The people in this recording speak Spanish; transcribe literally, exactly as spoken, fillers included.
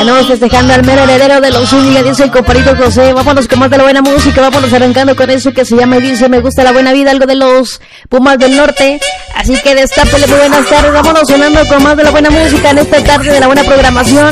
Andamos festejando al mero heredero de los Zúñiga, dice el compadrito José. Vámonos con más de la buena música, vámonos arrancando con eso que se llama y dice me gusta la buena vida, algo de los Pumas del Norte. Así que destápele, muy buenas tardes, vámonos sonando con más de la buena música en esta tarde de la buena programación.